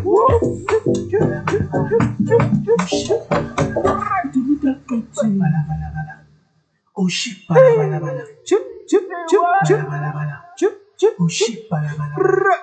Oh shit, bala bala bala. Chip, chip, chip, chip, bala bala bala. Chip, chip, oh shit, bala bala bala.